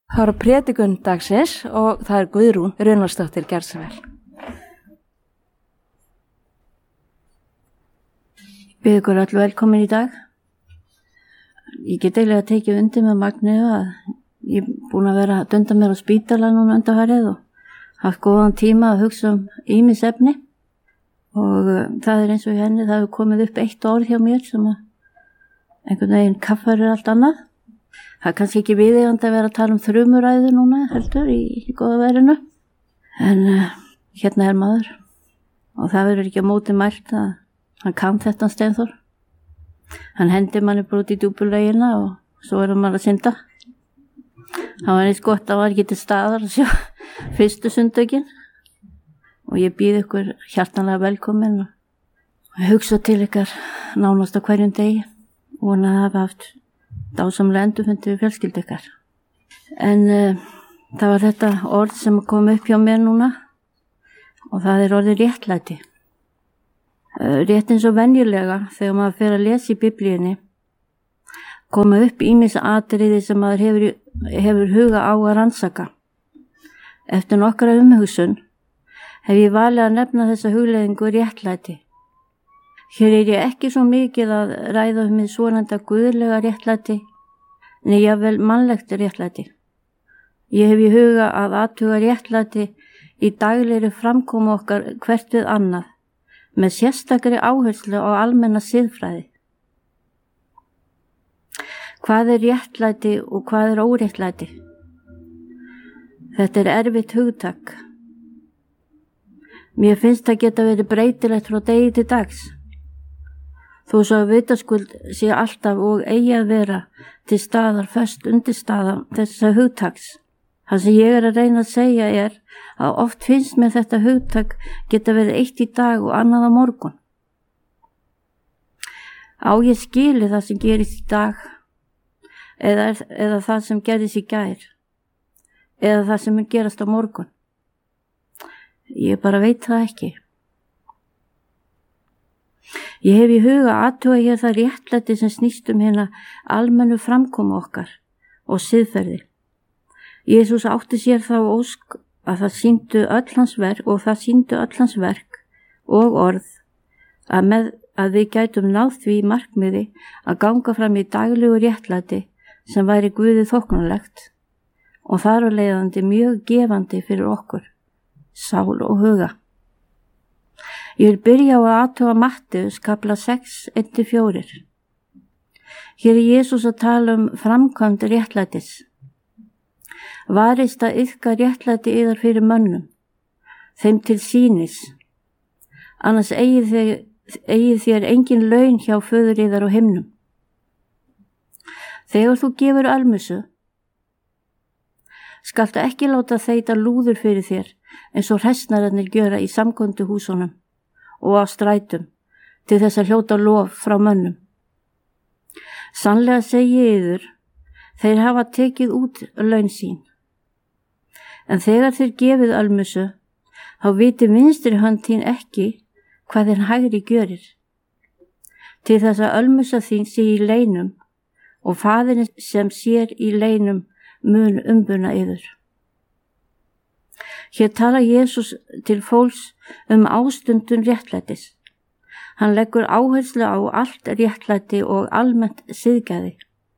Það eru prédikun dagsins og það er Guðrún Runnarsdóttir, gerð svo vel. Býð ykkur öll velkomin í dag. Ég get eiginlega tekið undir með Magneu að ég er búin að vera að dunda mér á spítala núna undanfarið og haft góðan tíma að hugsa ýmis efni og það er eins og í henni, það hefur komið upp eitt orð hjá mér sem að einhvern veginn kaffar allt annað. Það er kannski ekki viðeigandi að vera að tala þrumuræðu núna heldur í góða verinu en hérna er maður og það verður ekki á móti mælt að hann kann þetta Steinþór. Hann hendi manni brot í djúpulegina og svo erum maður að synda. Það var eins gott að var ekki til staðar að sjá fyrstu sundökin og ég býð ykkur hjartanlega velkomin og hugsa til ykkar nánast á hverjum degi og vona að hafa haft dásamlega endurfundi við fjölskyldu ykkar. En það var þetta orð sem kom upp hjá mér núna og það er orðið réttlæti. Rétt eins og venjulega þegar maður fer að lesa í Biblíunni koma upp ýmis atriði sem maður hefur huga á að rannsaka. Eftir nokkra umhugsun hef ég valið að nefna þessa hugleiðingu réttlæti. Hér er ég ekki svo mikið að ræða um hið svonefnda guðlega réttlæti, en jafnvel mannlegt réttlæti. Ég hef í huga að athuga réttlæti í daglegri framkomu okkar hvert við annað, með sérstakri áherslu á almenna siðfræði. Hvað er réttlæti og hvað er óréttlæti? Þetta er erfitt hugtak. Mér finnst það geta verið breytilegt frá degi til dags. Þó svo að vitaskuld sé alltaf og eigi að vera til staðar föst undirstaða þessa hugtaks. Það sem ég er að reyna að segja er að oft finnst mér þetta hugtak geta verið eitt í dag og annað á morgun. Á ég skili það sem gerist í dag eða það sem gerist í gær eða það sem mun gerast á morgun? Ég bara veit það ekki. Ég hef í huga athuga hér það réttlæti sem snýst hérna almennu framkomu okkar og siðferði. Jesús átti sér þá ósk að það sýndu öll hans verk og orð að við gætum náð því markmiði að ganga fram í daglegu réttlæti sem væri Guði þóknanlegt og þar á leiðandi mjög gefandi fyrir okkur, sál og huga. Ég vil byrja á að athuga Matteus kapla 6:1-4. Hér er Jesús að tala framkvæmd réttlætis. Varist að iðka réttlæti yðar fyrir mönnum, þeim til sýnis, annars eigið þér engin laun hjá föður yðar á himnum. Þegar þú gefur almusu, skaltu ekki láta þeita lúður fyrir þér eins og hræsnararnir gjöra í samkomuhúsunum og á strætum til þess að hljóta lof frá mönnum. Sannlega segi ég yður, þeir hafa tekið út laun sín. En þegar þeir gefið almusu, þá viti vinstri hönd þín ekki hvað þinn hægri gjörir. Til þess að almusa þín sé í leinum og faðirinn sem sér í leinum mun umbuna yður. Hér tala Jesús til fólks ástundun réttlætis. Hann leggur áherslu á allt réttlæti og almennt siðgæði.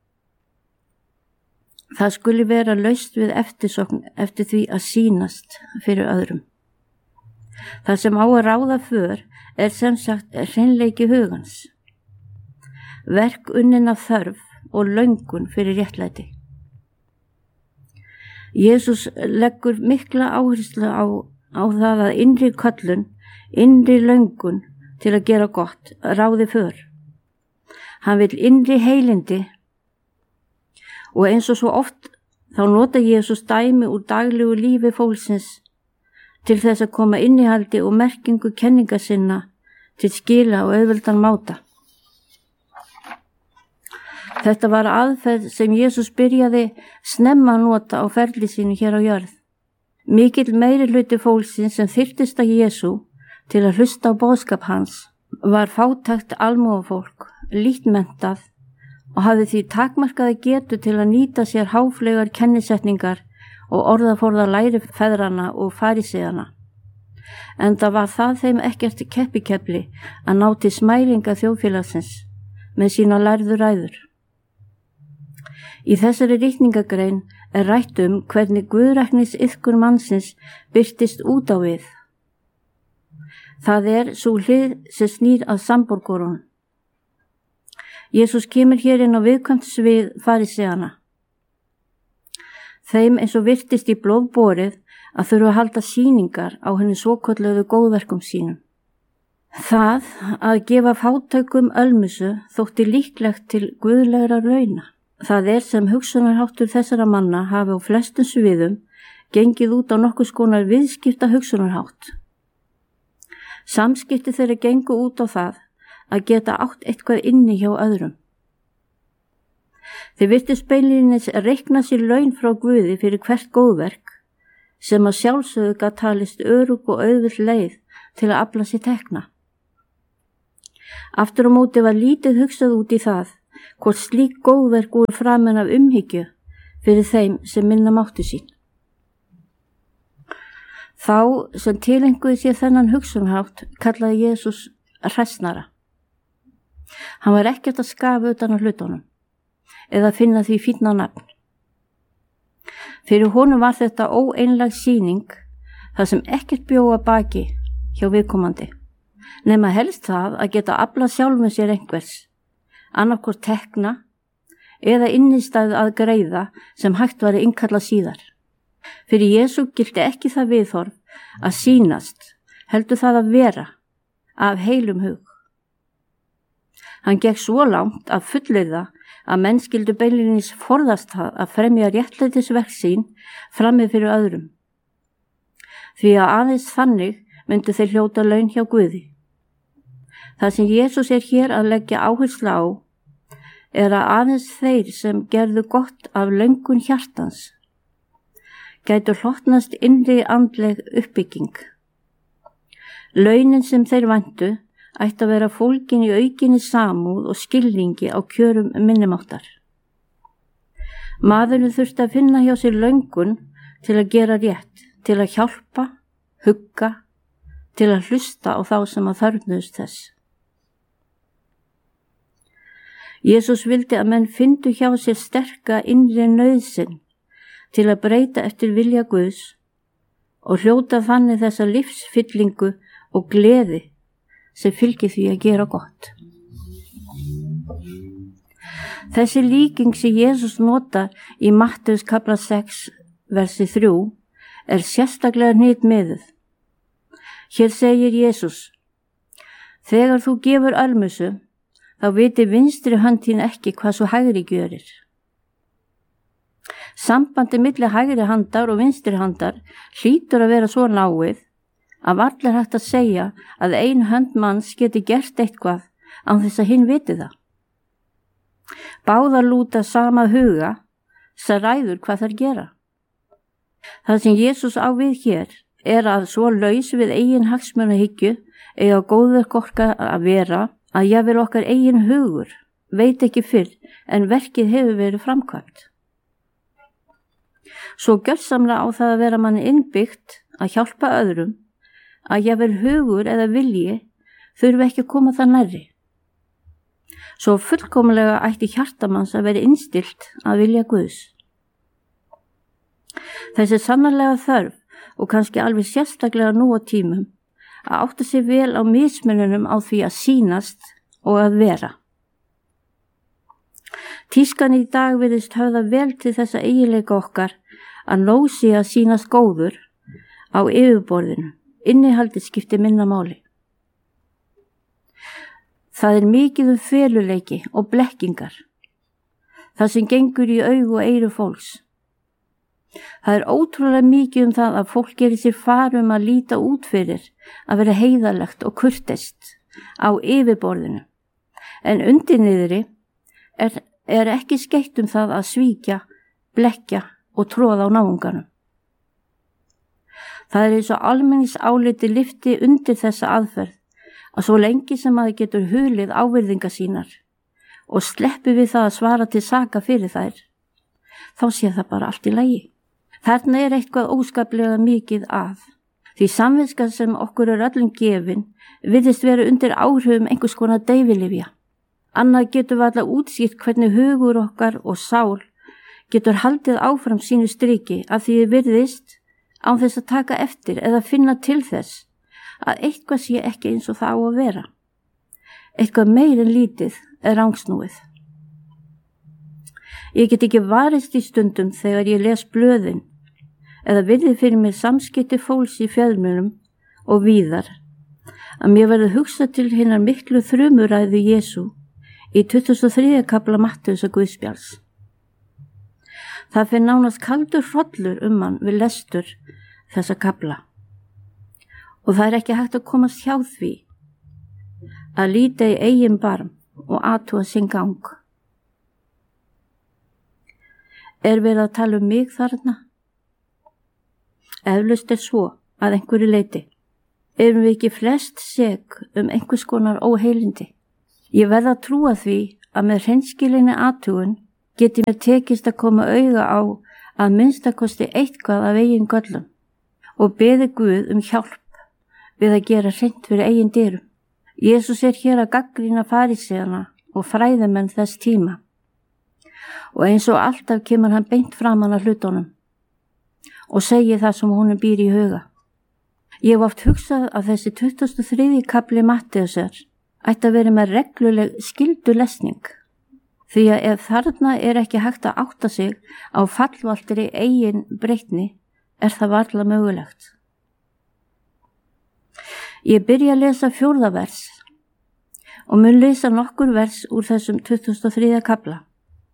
Það skuli vera laust við eftirsókn eftir því að sýnast fyrir öðrum. Það sem á að ráða för er sem sagt hreinleiki hugans, verk unnin af þörf og löngun fyrir réttlæti. Jesús leggur mikla áherslu á það að innri köllun, innri löngun til að gera gott ráði för. Hann vill innri heilindi og eins og svo oft þá nota Jesús dæmi úr daglegu lífi fólksins til þess að koma innihaldi og merkingu kenninga sinna til skila og auðveldan máta. Þetta var aðferð sem Jesús byrjaði snemma að nota á ferli sínu hér á jörð. Mikill meirihluti fólksins sem þyrftist að Jesú til að hlusta á boðskap hans var fátækt almúgafólk, lítmenntað og hafði því takmarkaði getu til að nýta sér háflegar kennisetningar og orðaforða lærifeðrana og faríseana. Enda var það þeim ekkert keppikefli að ná til smælinga þjóðfélagsins með sína lærðu ræður. Í þessari ritningagrein er rætt hvernig guðræknis iðkun mannsins birtist út á við. Það sú hlið sem snýr að samborgurunum. Jesús kemur hér inn á viðkvæmt svið faríseana. Þeim eins og virtist í blóð borið að þurfa að halda sýningar á henni svokölluðu góðverkum sínum. Það að gefa fátækum ölmusu þótti líklegt til guðlegra launa. Það sem hugsunarháttur þessara manna hafi á flestum sviðum gengið út á nokkurs konar viðskipta hugsunarhátt. Samskipti þeirra gengu út á það að geta átt eitthvað inni hjá öðrum. Þeir virtust beinlínis reikna sér laun frá Guði fyrir hvert góðverk sem að sjálfsögðu gat talist örugg og auðvill leið til að afla sér tekna. Aftur á móti var lítið hugsað út í það hvort slík góðverk voru framin af umhyggju fyrir þeim sem minna mátti sín. Þá sem tilenguði sér þennan hugsunarhátt kallaði Jesús hræsnara. Hann var ekkert að skafa utan á hlutunum eða finna því fínna nafn. Fyrir honum var þetta óeinlag sýning þar sem ekkert bjóða baki hjá viðkomandi, nema helst það að geta aflað sjálfum sér einhvers, annarkvort tekna eða innistæðu að greiða sem hægt var að innkalla síðar. Fyrir Jesú gilti ekki það viðhorf að sýnast, heldur það að vera af heilum hug. Hann gekk svo langt að fullyrða að menn skyldu beinlínis forðast það að fremja réttlætisverk sín frammi fyrir öðrum. Því að aðeins þannig myndu þeir hljóta laun hjá Guði. Það sem Jesús hér að leggja áherslu á að aðeins þeir sem gerðu gott af löngun hjartans gætu hlotnast innri andleg uppbygging. Launin sem þeir væntu ætti að vera fólgin í aukinni samúð og skilningi á kjörum minnumáttar. Maðurinn þurfti að finna hjá sér löngun til að gera rétt, til að hjálpa, hugga, til að hlusta á þá sem að þörfnuðust þess. Jesús vildi að menn fyndu hjá sér sterka innri nauðsyn til að breyta eftir vilja Guðs og hljóta þannig þessa lífsfyllingu og gleði sem fylgir því að gera gott. Þessi líking sem Jesús notar í Mattheus kapla 6, versi 3 er sérstaklega hnitmiðuð. Hér segir Jesús: þegar þú gefur almusu, þá viti vinstri hönd þín ekki hvað svo hægri gjörir. Sambandi milli hægri handar og vinstri handar hlýtur að vera svo náið að varla hægt að segja að ein hönd manns geti gert eitthvað án þess að hinn viti það. Báðar lúta sama huga sem ræður hvað þær gera. Það sem Jesús á við hér að svo laus við eigin hagsmunahyggju eiga góðverk okkar að vera að jafnvel okkar eigin hugur veit ekki fyrr en verkið hefur verið framkvæmt. Svo gjörsamlega á það að vera manni innbyggt að hjálpa öðrum að jafnvel hugur eða vilji þurfi ekki að koma það nærri. Svo fullkomlega ætti hjartamanns að vera innstillt að vilja Guðs. Þessi sannarlega þörf og kannski alveg sérstaklega nú á tímum að átta sig vel á mismununum á því að sýnast og að vera. Tískan í dag virðist höfða vel til þessa eiginleika okkar að nóg sé að sýnast góður á yfirborðinu, innihaldið skiptir minna máli. Það mikið feluleiki og blekkingar, það sem gengur í augu og eyru fólks. Það ótrúlega mikið það að fólk gerir sér far að líta út fyrir að vera heiðarlegt og kurteist á yfirborðinu, en undir niðri er ekki skeytt það að svíkja, blekkja og tróða á náunganum. Það eins og almennis áliti lyfti undir þessa aðferð að svo lengi sem maður getur hulið ávirðingar sínar og sleppi við það að svara til saka fyrir þær, þá sé það bara allt í lagi. Þarna eitthvað óskaplega mikið að. Því samviska sem okkur öllum gefin virðist vera undir áhrifum einhvers konar deyfilyfja. Annað getur varla útskýrt hvernig hugur okkar og sál getur haldið áfram sínu striki af því virðist án þess að taka eftir eða finna til þess að eitthvað sé ekki eins og það á að vera. Eitthvað meir en lítið rangsnúið. Ég get ekki varist í stundum þegar ég les blöðin eða virði fyrir mér samskipti fólks í fjölmiðlum og víðar að mér verði hugsað til hinnar miklu þrumuræðu Jesú í 23. kafla Mattheusar Guðspjalls. Það fer nánast kaldur hrollur hann við lestur þessa kafla og það ekki hægt að komast hjá því að líta í eigin barm og athuga sinn gang. Verið að tala mig þarna? Eflaust svo að einhverju leyti. Erum við ekki flest sek einhvers konar óheilindi? Ég verð að trúa því að með hreinskilinni athugun geti mér tekist að koma auga á að minnstakosti eitthvað af eigin göllum og beði Guð hjálp við að gera hreint fyrir eigin dyrum. Jesús hér að gagnrýna faríseana og fræðimenn þess tíma og eins og alltaf kemur hann beint framan að hlutunum og segir það sem honum býr í huga. Ég hef oft hugsað að þessi 23. kafli Mattheusar ætti að vera með regluleg skyldulesning því að ef þarna ekki hægt að átta sig á fallvaltri eigin breytni það varla mögulegt. Ég byrja að lesa 4. vers og mun lesa nokkur vers úr þessum 23. kafla.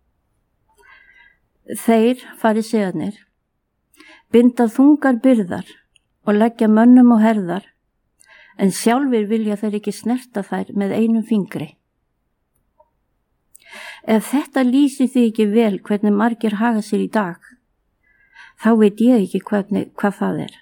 Þeir, farísearnir, binda þungar byrðar og leggja mönnum á herðar, en sjálfir vilja þeir ekki snerta þær með einum fingri. Ef þetta lýsir því ekki vel hvernig margir haga sér í dag, þá veit ég ekki hvað það er.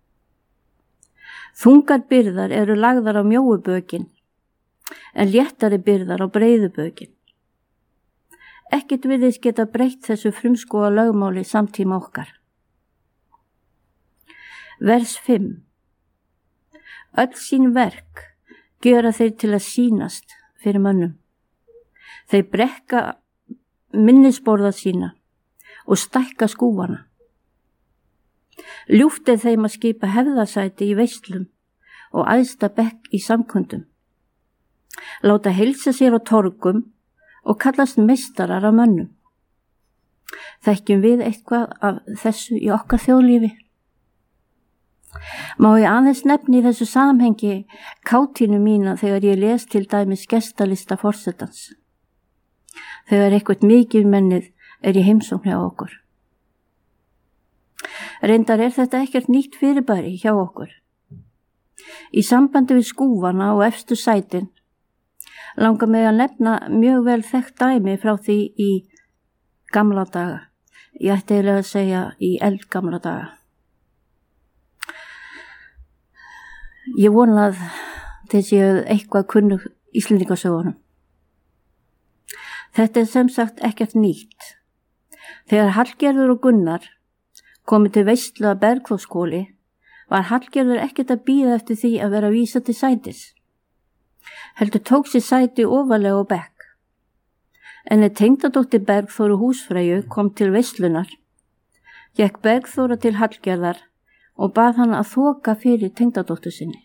Þungar byrðar lagðar á mjóu bökin, en léttari byrðar á breiðu bökin. Ekkert virðist geta breytt þessu frumskóga lögmáli samtíma okkar. Vers 5. Öll sín verk gjöra þeir til að sýnast fyrir mönnum. Þeir brekka minnisborða sína og stækka skúfana. Ljúft þeim að skipa hefðasæti í veislum og æðsta bekk í samkundum. Láta heilsa sér á torgum og kallast meistarar af mönnum. Þekkjum við eitthvað af þessu í okkar þjóðlífi? Má ég aðeins nefni í þessu samhengi kátínu mína þegar ég les til dæmis gestalista forsetans. Þegar eitthvað mikið mennið í heimsókn hjá okkur. Reyndar þetta ekkert nýtt fyrirbæri hjá okkur. Í sambandi við skúfana og efstu sætin langar mig að nefna mjög vel þekkt dæmi frá því í gamla daga. Ég ætti eiginlega að segja í eldgamla daga. Ég vona að þessi eitthvað kunnug Íslendingasögunum. Þetta sem sagt ekkert nýtt. Þegar Hallgerður og Gunnar komu til veislu að Bergþórshvoli var Hallgerður ekkert að bíða eftir því að vera vísa til sætis. Heldur tók sér sæti ofarlega á bekk. En tengdadóttir Bergþóru húsfreyju kom til veislunar, gekk Bergþóra til Hallgerðar og bað hann að þoka fyrir tengdadóttur sinni.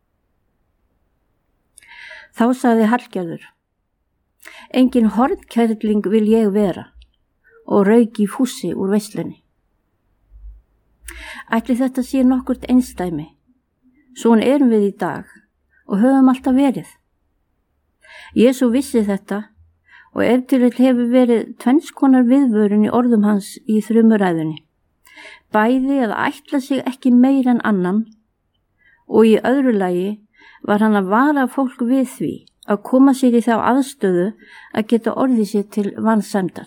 Þá sagði Hallgerður: engin hornkerling vil ég vera, og rauk í fússi úr veislunni. Ætli þetta sé nokkurt einsdæmi. Svona erum við í dag og höfum alltaf verið. Jesú vissi þetta og til hefur verið tvenns konar viðvörun í orðum hans í þrumuræðunni. Bæði að ætla sig ekki meir en annan og í öðru lagi var hann að vara fólk við því að koma sér í þá aðstöðu að geta orðið sér til vansæmdar.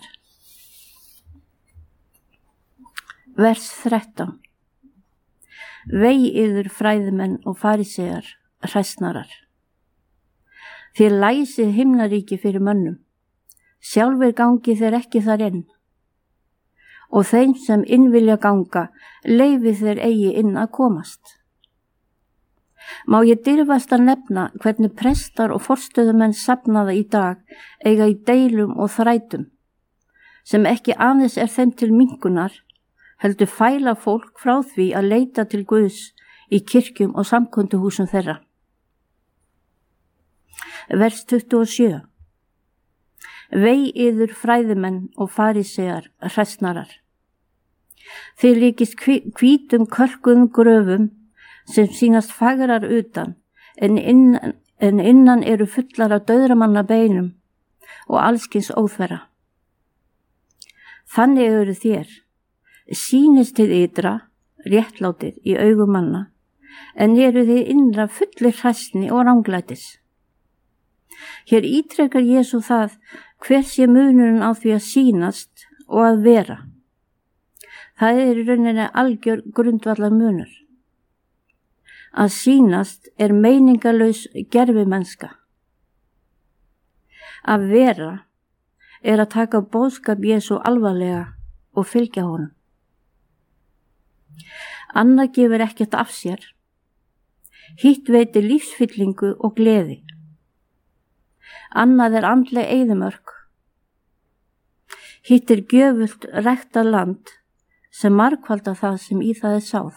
Vers 13. Vei yður fræðimenn og farísear, hræsnarar. Þér læsið himnaríki fyrir mönnum, sjálfur gangi þeir ekki þar inn, og þeim sem inn vilja ganga, leyfi þeir eigi inn að komast. Má ég dirfast að nefna hvernig prestar og forstöðumenn safnaða í dag eiga í deilum og þrætum, sem ekki aðeins þeim til minnkunar, heldur fæla fólk frá því að leita til Guðs í kirkjum og samkunduhúsum þeirra. Vers 27. Vei yður fræðimenn og farísear hræsnarar. Þið líkist hvítum kölkuðum gröfum sem sýnast fagrar utan, en innan eru fullar af dauðramanna beinum og allskins óþverra. Þannig eru þér, sýnist þið ytra, réttlátir í augum manna, en eru þið innra fullir hræsni og ranglætis. Hér ítrekar Jesú það hver sé munurinn á því að sýnast og að vera. Það í rauninni algjör grundvallar munur. Að sýnast meiningalaus gervimennska. Að vera að taka boðskap Jesú alvarlega og fylgja honum. Annað gefur ekkert af sér. Hitt veitir lífsfyllingu og gleði. Annað andleg eyðimörk. Hitt gjöfult ræktað land sem margfaldar það sem í það sáð.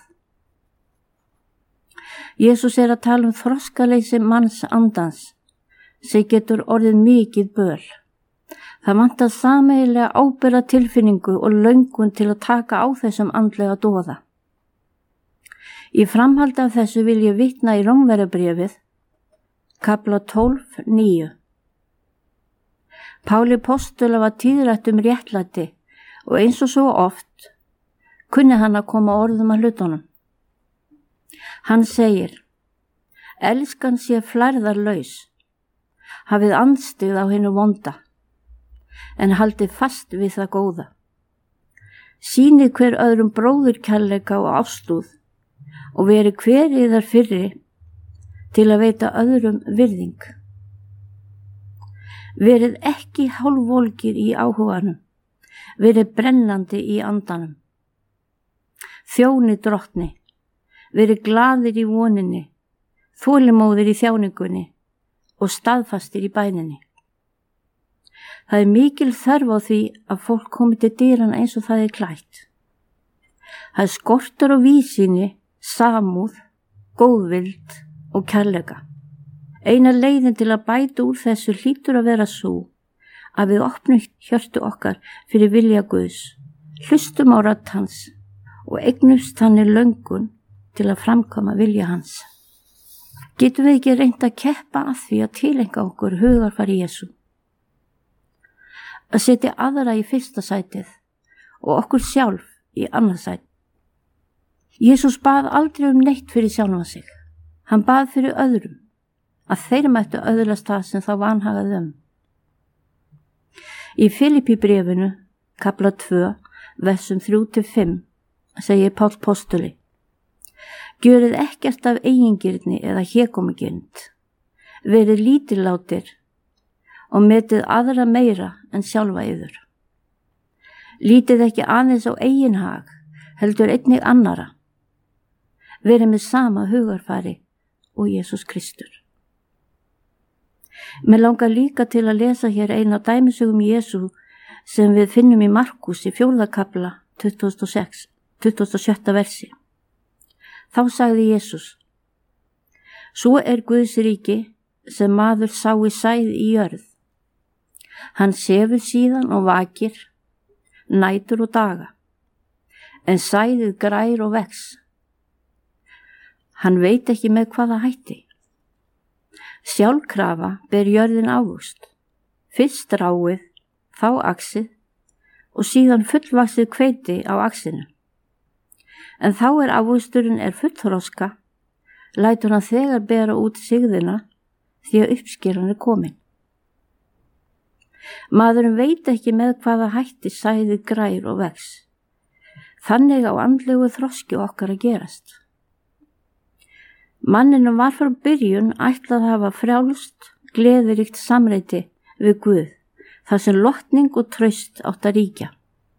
Jesús að tala þroskaleysi manns andans sem getur orðið mikið böl. Það vantar sameiginlega ábyrgða tilfinningu og löngun til að taka á þessum andlega doða. Í framhaldi af þessu vil ég vitna í Rómverjabréfið, kafla 12:9. Páli postula var tíðrætt réttlæti og eins og svo oft kunni hann að koma orðum að hlutunum. Hann segir, elskan sé flærðarlaus, hafið andstyggð á hinu vonda, en haldið fast við það góða. Sýnið hver öðrum bróðurkærleika og ástúð og verið hver yðar fyrri til að veita öðrum virðing. Verið ekki hálfvolgir í áhuganum, verið brennandi í andanum. Þjóni drottni, verið glaðir í voninni, þolinmóðir í þjáningunni og staðfastir í bæninni. Það mikil þörf á því að fólk komi til dyrana eins og það klætt. Það skortur á víðsýni, samúð, góðvild og kærleika. Eina leiðin til að bæta úr þessu hlýtur að vera svo að við opnum hjörtu okkar fyrir vilja Guðs, hlustum á rödd hans og eignumst þannig löngun til að framkoma vilja hans. Getum við ekki reynt að keppa að því að tileinka okkur hugarfari Jesú? Að setja aðra í fyrsta sætið og okkur sjálf í annað sætið. Jesús bað aldrei neitt fyrir sjálfan sig. Hann bað fyrir öðrum, að þeir mættu öðlast það sem þá vanhagaði Í Filippíbréfinu, kafla 2, versum 3-5, segir Páll postuli, gjörið ekkert af eigingirni eða hégómugirnd, verið lítillátir og metið aðra meira en sjálfa yður. Lítið ekki aðeins á eigin hag, heldur einnig annara. Verið með sama hugarfari og Jesús Kristur. Mér langar líka til að lesa hér eina dæmisögum Jesú sem við finnum í Markus í 4. kafla 27. versi. Þá sagði Jesús, svo Guðs ríki sem maður sá í sæð í jörð. Hann sefur síðan og vakir, nætur og daga, en sæðið grær og vex. Hann veit ekki með hvaða hætti. Sjálfkrafa ber jörðin ávöxt, fyrst ráið, þá axið og síðan fullvaxið hveiti á axinu. En þá ávöxturinn fullþroska, lætur hann þegar bera út sigðina því að uppskeran komin. Maðurinn veit ekki með hvaða hætti sæðið grær og vex. Þannig á andlegu þroski okkar að gerast. Manninum var frá byrjun ætlað að hafa frjálst, gleðiríkt samreiti við Guð, þar sem lotning og traust átt að ríkja.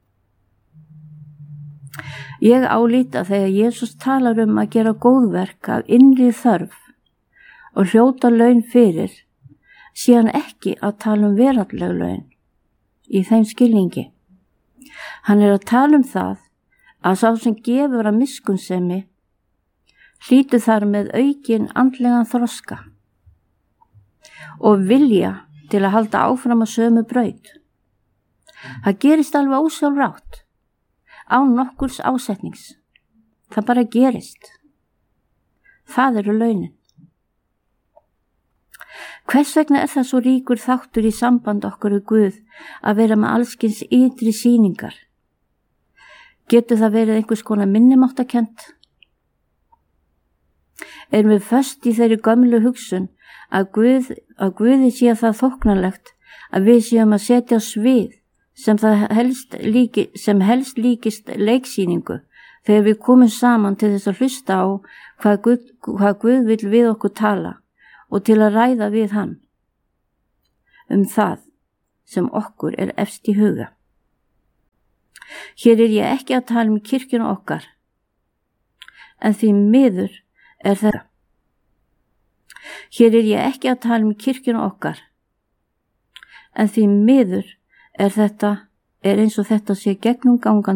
Ég álít að þegar Jesús talar að gera góðverk af innri þörf og hljóta laun fyrir, sé hann ekki að tala veraldleg laun í þeim skilningi. Hann að tala það að sá sem gefur að miskunnsemi hlýtur þar með aukin andlegan þroska og vilja til að halda áfram að sömu braut. Það gerist alveg ósjálfrátt, án nokkurs ásetnings. Það bara gerist. Það eru launin. Hvers vegna það svo ríkur þáttur í samband okkur við Guð að vera með allskins ytri sýningar? Getur það verið einhvers konar minnimáttakennt? Erum við föst í þeirri gömlu hugsun að Guði sé það þóknanlegt að við séum að setja á svið sem helst líkist leiksýningu þegar við komum saman til þess að hlusta á hvað Guð vill við okkur tala og til að ræða við hann það sem okkur efst í huga. Hér ég ekki að tala kirkjuna okkar, en því miður þetta. Hér ég ekki að tala kirkjuna okkar, en því miður þetta eins og þetta sé gegnumgangandi